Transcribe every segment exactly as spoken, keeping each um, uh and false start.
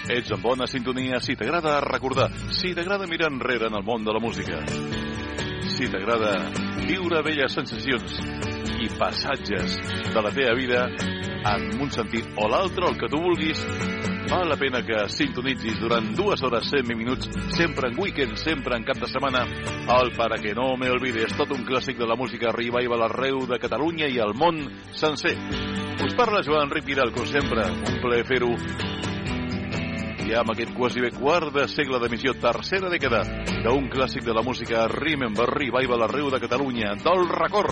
Ets en bona sintonia si t'agrada recordar, si t'agrada mirar enrere en el món de la música, si t'agrada viure belles sensacions i passatges de la teva vida en un sentit o l'altre, el que tu vulguis, val la pena que sintonitzis durant dues hores, cent minuts, sempre en weekend, sempre en cap de setmana, el Para que no me olvides, tot un clàssic de la música revival arreu de Catalunya i el món sencer. Us parla Joan Enric Vidal, com sempre, un plaer fer-ho. Ja amb aquest quasi bé quart de segle d'emissió, tercera dècada d'un clàssic de la música Remember Revival arreu de Catalunya, del record.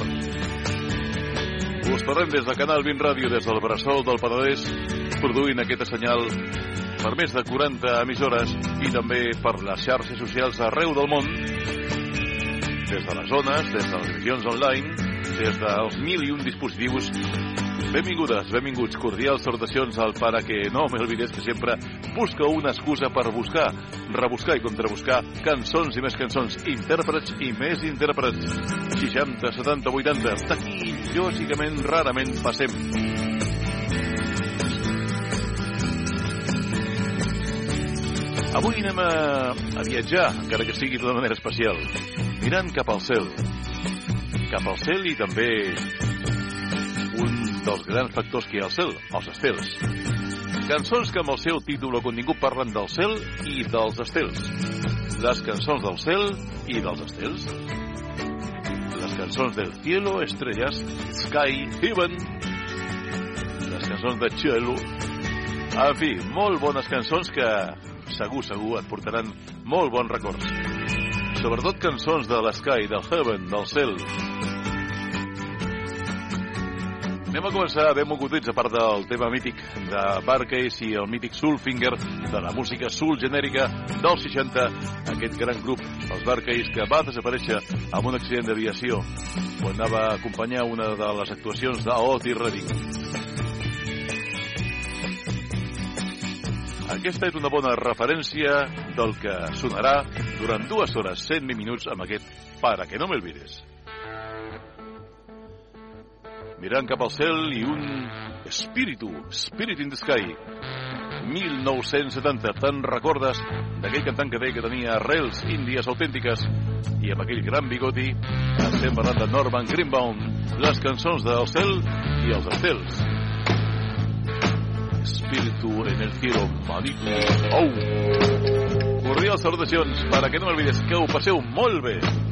Us parlem des del Canal vint Ràdio, des del Bressol del Penedès, produint aquest senyal per més de quaranta emissores i també per les xarxes socials arreu del món, des de les zones, des de les emissions online, des dels mil i un dispositius. Benvingudes, benvinguts, cordials salutacions al Para que no me olvides, que sempre busca una excusa per buscar, rebuscar i contrabuscar cançons i més cançons, intèrprets i més intèrprets. seixanta, setanta, vuitanta, d'aquí, lògicament, rarament passem. Avui anem a, a viatjar, encara que sigui d'una manera especial, mirant cap al cel. Cap al cel i també un dels grans factors que hi ha al cel, els estels. Cançons que amb el seu títol o contingut parlen del cel i dels estels. Les cançons del cel i dels estels. Les cançons del cielo, estrellas, sky, heaven. Les cançons de cielo. En fi, molt bones cançons que segur, segur et portaran molt bons records. Sobretot cançons de l'esky, del heaven, del cel. Anem a començar ben mogutits, a part del tema mític de Bar-Kays i el mític Soulfinger, de la música soul genèrica dels seixanta, aquest gran grup, els Bar-Kays, que va desaparèixer amb un accident d'aviació quan anava a acompanyar una de les actuacions d'Otis Redding. Aquesta és una bona referència del que sonarà durant dues hores, cent minuts, amb aquest Para que no me olvides. Mirant cap al cel i un espíritu, Spirit in the Sky. mil nou-cents setanta, te'n recordes d'aquell cantant que deia que tenia arrels índies autèntiques i amb aquell gran bigoti? Estem parlant de Norman Greenbaum, les cançons del cel i els estels. Espíritu en el cielo, manito. Oh! Cordials salutacions, para que no m'olvides, que ho passeu molt bé.